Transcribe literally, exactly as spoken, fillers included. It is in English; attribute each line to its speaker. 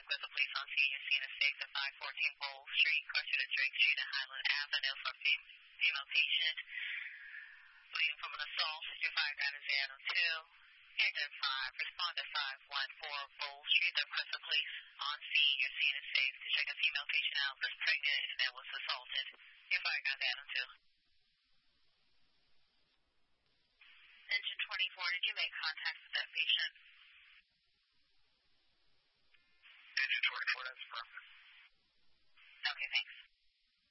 Speaker 1: with the police on scene. You're seeing a six at five fourteen Bowl Street, crossing at Drake Street and Highland Avenue for a female patient bleeding from an assault. Your fire guide is zero two. Enter five. Respond to five one four Bowl Street. The Preston Police on scene. You're seeing a six to check a female patient out who's pregnant and that was assaulted. Your fire guide is zero two. Engine twenty-four, did you make contact with that patient?
Speaker 2: Engine twenty-four, that's perfect.
Speaker 1: Okay, thanks.